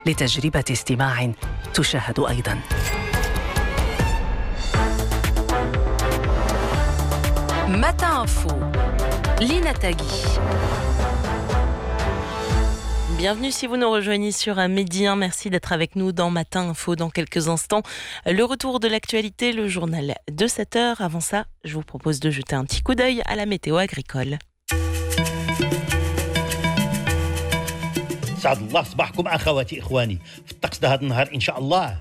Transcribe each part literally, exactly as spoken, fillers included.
لتجربة استماع تشاهد أيضاً. Matin Info, Lina Tagui. Bienvenue si vous nous rejoignez sur Midi un. Merci d'être avec nous dans Matin Info. Dans quelques instants, le retour de l'actualité, le journal de sept heures. Avant ça, je vous propose de jeter un petit coup d'œil à la météo agricole. سعد الله صباحكم اخواتي اخواني. في الطقس ده هذا النهار ان شاء الله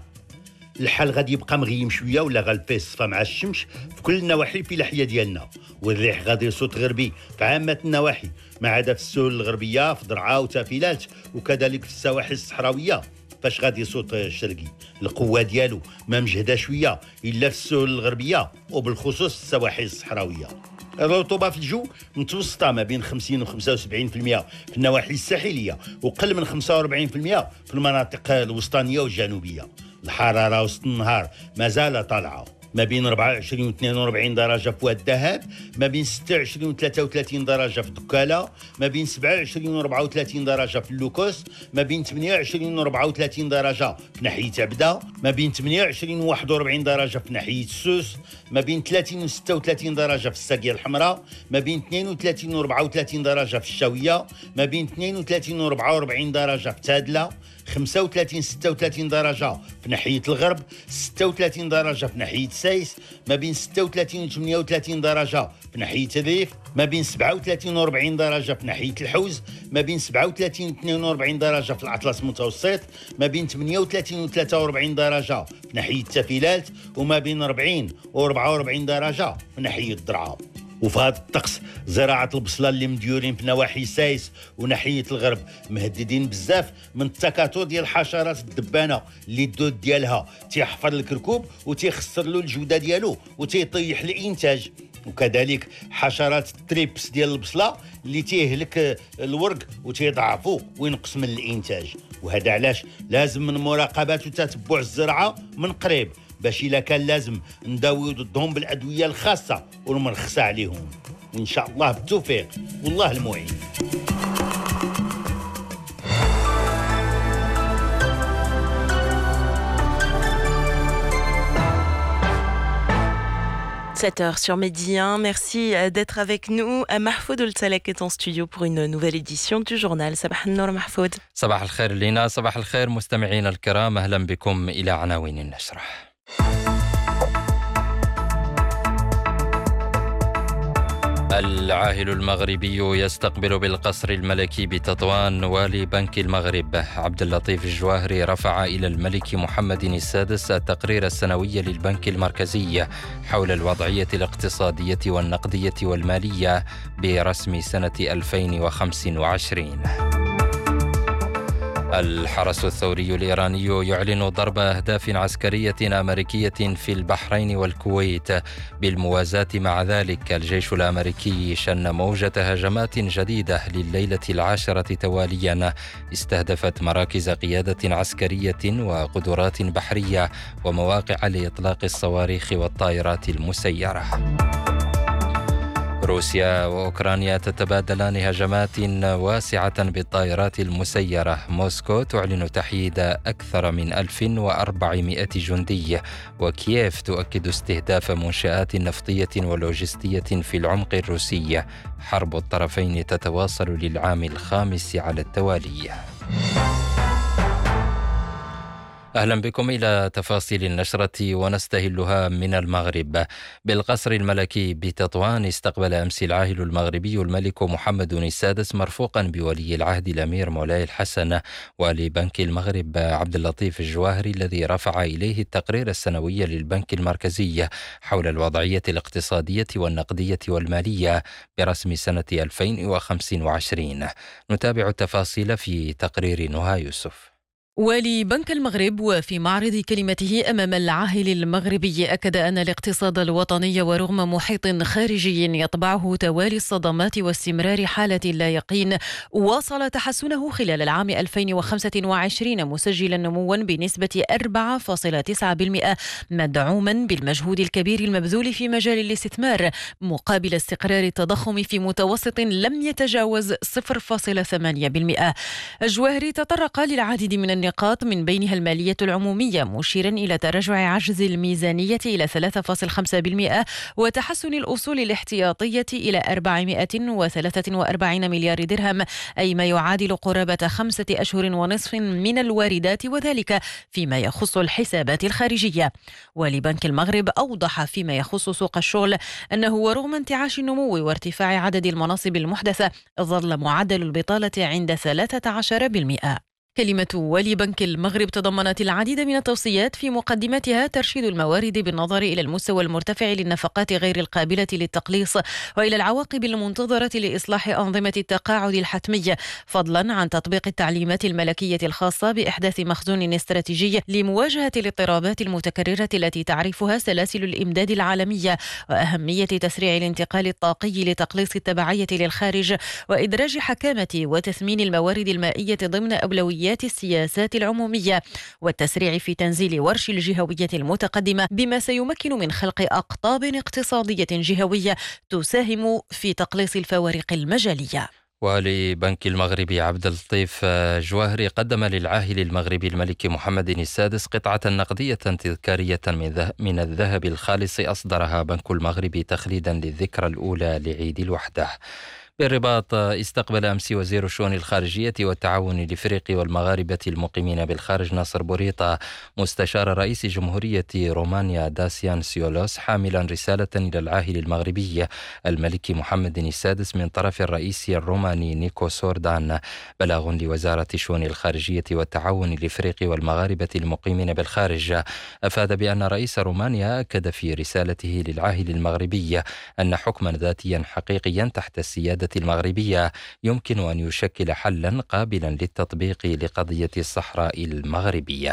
الحال غادي يبقى مغيم شويه ولا غالبي الصفا مع الشمس في كل النواحي في الاحياء ديالنا، والريح غادي يصوت غربي في عامه النواحي ما عدا في السهول الغربيه في درعا وتافيلات، وكذلك في السواحل الصحراويه فاش غادي يصوت الشرقي. القوه ديالو ما مجهده شويه الا في السهول الغربيه وبالخصوص السواحل الصحراويه. الرطوبة في الجو متوسطة ما بين خمسين و خمسة وسبعين بالمئة في النواحي الساحلية، وقل من خمسة وأربعين بالمئة في المناطق الوسطانية والجنوبية. الحرارة وسط النهار ما زال طالعة ما بين أربعة وعشرين و اثنين وأربعين درجة في واد الذهب، ما بين ستة وعشرين و ثلاثة وثلاثين درجة في دكالة، ما بين سبعة وعشرين و أربعة وثلاثين درجة في اللوكوس، ما بين ثمانية وعشرين و أربعة وثلاثين درجة في ناحية عبدة، ما بين ثمانية وعشرين و واحد وأربعين درجة في ناحية السوس، ما بين ثلاثين و ستة وثلاثين درجة في الساقية الحمراء، ما بين اثنين وثلاثين و أربعة وثلاثين درجة في الشاوية، ما بين اثنين وثلاثين و أربعة وأربعين درجة في تادلة، خمسة وثلاثين ستة وثلاثين درجة في ناحية الغرب، ستة وثلاثين درجة في ناحية سايس، ما بين ستة وثلاثين و ثمانية وثلاثين درجة في ناحية الريف، ما بين سبعة وثلاثين و أربعين درجة في ناحية الحوز، ما بين سبعة وثلاثين و اثنين وأربعين درجة في الأطلس المتوسط، ما بين ثمانية وثلاثين و ثلاثة وأربعين درجة في ناحية التافيلات، وما بين أربعين و أربعة وأربعين درجة في ناحية الدرعا. وفي هذا الطقس زراعة البصلة اللي مديورين في نواحي سايس وناحية الغرب مهددين بزاف من التكاثر ديال الحشرات الدبانة اللي الدود ديالها تيحفر الكركوب وتيخسر له الجودة ديالو وتيطيح الإنتاج، وكذلك حشرات التريبس ديال البصلة اللي تيهلك الورق وتيضعفو وينقص من الإنتاج. وهذا علاش لازم من مراقبة وتتبع الزراعة من قريب باش إلا كان لازم نداويو ضدهم بالأدوية الخاصة والمرخصة عليهم، وإن شاء الله بالتوفيق والله المعين. sept heures sur Midi un. Merci d'être avec nous. Mahfoud Oultalek est en studio pour une nouvelle édition du journal. Sabah al-Nour Mahfoud. صباح الخير لينا، صباح الخير مستمعينا الكرام، أهلا بكم إلى عناوين النشرة. العاهل المغربي يستقبل بالقصر الملكي بتطوان والي بنك المغرب عبد اللطيف الجواهري رفع إلى الملك محمد السادس التقرير السنوي للبنك المركزي حول الوضعية الاقتصادية والنقدية والمالية برسم سنة ألفين وخمسة وعشرين. الحرس الثوري الإيراني يعلن ضرب أهداف عسكرية أمريكية في البحرين والكويت. بالموازاة مع ذلك الجيش الأمريكي شن موجة هجمات جديدة لليلة العاشرة تواليا استهدفت مراكز قيادة عسكرية وقدرات بحرية ومواقع لإطلاق الصواريخ والطائرات المسيرة. روسيا وأوكرانيا تتبادلان هجمات واسعة بالطائرات المسيرة. موسكو تعلن تحييد أكثر من ألف وأربعمائة جندي، وكييف تؤكد استهداف منشآت نفطية ولوجستية في العمق الروسي. حرب الطرفين تتواصل للعام الخامس على التوالي. أهلا بكم إلى تفاصيل النشرة ونستهلها من المغرب. بالقصر الملكي بتطوان استقبل أمس العاهل المغربي الملك محمد السادس مرفوقا بولي العهد الأمير مولاي الحسن والي بنك المغرب عبد اللطيف الجواهري الذي رفع إليه التقرير السنوي للبنك المركزي حول الوضعية الاقتصادية والنقدية والمالية برسم سنة ألفين وخمسة وعشرين. نتابع التفاصيل في تقرير نهى يوسف. والي بنك المغرب وفي معرض كلمته أمام العاهل المغربي أكد أن الاقتصاد الوطني ورغم محيط خارجي يطبعه توالي الصدمات واستمرار حالة اللا يقين واصل تحسنه خلال العام ألفين وخمسة وعشرين مسجلا نموا بنسبة أربعة فاصلة تسعة بالمئة مدعوما بالمجهود الكبير المبذول في مجال الاستثمار مقابل استقرار التضخم في متوسط لم يتجاوز صفر فاصلة ثمانية بالمئة. الجواهري تطرق للعديد من النقاط نقاط من بينها المالية العمومية، مشيرا إلى تراجع عجز الميزانية إلى ثلاثة فاصلة خمسة بالمئة وتحسن الأصول الاحتياطية إلى أربعمائة وثلاثة وأربعين مليار درهم، أي ما يعادل قرابة خمسة أشهر ونصف من الواردات، وذلك فيما يخص الحسابات الخارجية. ولبنك المغرب أوضح فيما يخص سوق الشغل أنه ورغم انتعاش النمو وارتفاع عدد المناصب المحدثة ظل معدل البطالة عند ثلاثة عشر بالمئة. كلمة ولي بنك المغرب تضمنت العديد من التوصيات، في مقدمتها ترشيد الموارد بالنظر إلى المستوى المرتفع للنفقات غير القابلة للتقليص وإلى العواقب المنتظرة لإصلاح أنظمة التقاعد الحتمي، فضلا عن تطبيق التعليمات الملكية الخاصة بإحداث مخزون استراتيجي لمواجهة الاضطرابات المتكررة التي تعرفها سلاسل الإمداد العالمية، وأهمية تسريع الانتقال الطاقي لتقليص التبعية للخارج وإدراج حكامة وتثمين الموارد المائية ضمن أولويات السياسات العمومية، والتسريع في تنزيل ورش الجهوية المتقدمة بما سيمكن من خلق أقطاب اقتصادية جهوية تساهم في تقليص الفوارق المجالية. ولبنك المغرب عبد اللطيف جواهري قدم للعاهل المغربي الملك محمد السادس قطعة نقدية تذكارية من الذهب الخالص أصدرها بنك المغرب تخليدا للذكرى الأولى لعيد الوحدة. بالرباط استقبل أمس وزير الشؤون الخارجية والتعاون الإفريقي والمغاربة المقيمين بالخارج ناصر بوريطة مستشار رئيس جمهورية رومانيا داسيان سيولوس، حاملا رسالة إلى العاهل المغربي الملك محمد السادس من طرف الرئيس الروماني نيكو سوردان. بلاغ لوزارة الشؤون الخارجية والتعاون الإفريقي والمغاربة المقيمين بالخارج أفاد بأن رئيس رومانيا أكد في رسالته للعاهل المغربي أن حكما ذاتيا حقيقيا تحت السيادة المغربية يمكن أن يشكل حلا قابلا للتطبيق لقضية الصحراء المغربية.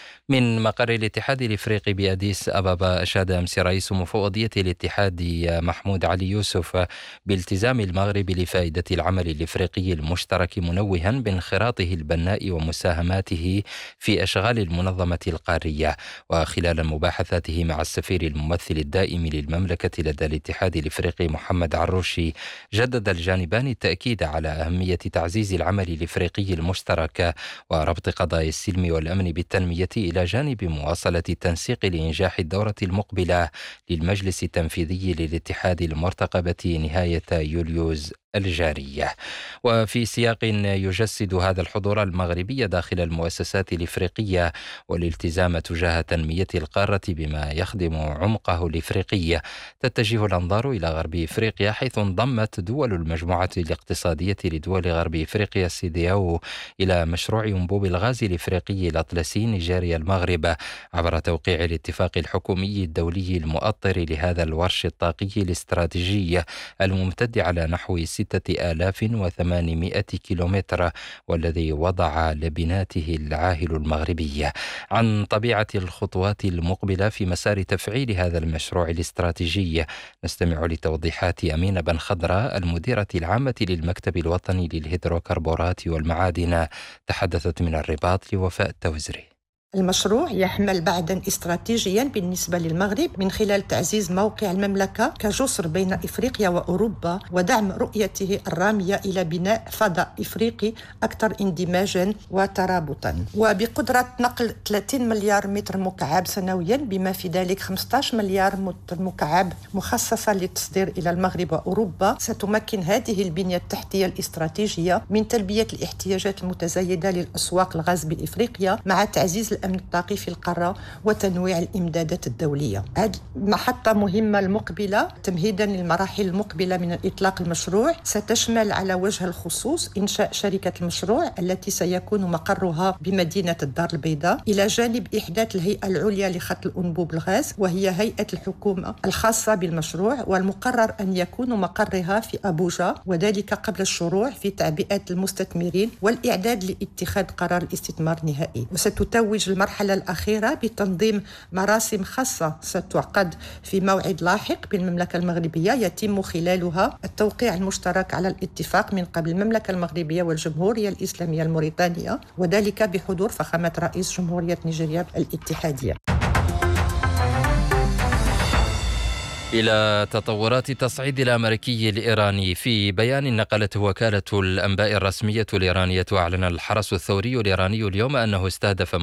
من مقر الاتحاد الإفريقي بأديس أبابا، أشاد أمس رئيس مفوضية الاتحاد محمود علي يوسف بالتزام المغرب لفائدة العمل الإفريقي المشترك، منوها بانخراطه البناء ومساهماته في أشغال المنظمة القارية. وخلال مباحثاته مع السفير الممثل الدائم للمملكة لدى الاتحاد الإفريقي محمد عروشي، جدد الجانبان التأكيد على أهمية تعزيز العمل الإفريقي المشترك وربط قضايا السلم والأمن بالتنمية إلى جانب مواصلة التنسيق لإنجاح الدورة المقبلة للمجلس التنفيذي للاتحاد المرتقبة نهاية يوليوز الجارية. وفي سياق يجسد هذا الحضور المغربي داخل المؤسسات الإفريقية والالتزام تجاه تنمية القارة بما يخدم عمقه الإفريقي، تتجه الأنظار إلى غرب إفريقيا، حيث انضمت دول المجموعة الاقتصادية لدول غرب إفريقيا سيدياو إلى مشروع أنبوب الغاز الإفريقي الأطلسي نيجيريا المغرب، عبر توقيع الاتفاق الحكومي الدولي المؤطر لهذا الورش الطاقي الاستراتيجي الممتد على نحو ستة آلاف وثمانمائة كيلومتر، والذي وضع لبناته العاهل المغربي. عن طبيعة الخطوات المقبلة في مسار تفعيل هذا المشروع الاستراتيجي نستمع لتوضيحات أمينة بن خضراء المديرة العامة للمكتب الوطني للهيدروكربورات والمعادن، تحدثت من الرباط لوفاء التوزري. المشروع يحمل بعدا استراتيجيا بالنسبة للمغرب من خلال تعزيز موقع المملكة كجسر بين إفريقيا وأوروبا، ودعم رؤيته الرامية إلى بناء فضاء إفريقي أكثر اندماجا وترابطا، وبقدرة نقل ثلاثين مليار متر مكعب سنويا، بما في ذلك خمسة عشر مليار متر مكعب مخصصة للتصدير إلى المغرب وأوروبا. ستمكن هذه البنية التحتية الاستراتيجية من تلبية الاحتياجات المتزايدة للأسواق الغاز بإفريقيا، مع تعزيز الأمن الطاقي في القارة وتنويع الإمدادات الدولية. هذه محطة مهمة المقبلة تمهيدا للمراحل المقبلة من إطلاق المشروع، ستشمل على وجه الخصوص إنشاء شركة المشروع التي سيكون مقرها بمدينة الدار البيضاء، إلى جانب إحداث الهيئة العليا لخط الأنبوب الغاز، وهي هيئة الحكومة الخاصة بالمشروع، والمقرر أن يكون مقرها في أبوجا، وذلك قبل الشروع في تعبئة المستثمرين والإعداد لاتخاذ قرار الاستثمار النهائي. وستتوج المرحلة الأخيرة بتنظيم مراسم خاصة ستعقد في موعد لاحق بالمملكة المغربية، يتم خلالها التوقيع المشترك على الاتفاق من قبل المملكة المغربية والجمهورية الإسلامية الموريتانية، وذلك بحضور فخامة رئيس جمهورية نيجيريا الاتحادية. إلى تطورات التصعيد الأمريكي الإيراني. في بيان نقلته وكالة الأنباء الرسمية الإيرانية، أعلن الحرس الثوري الإيراني اليوم أنه استهدف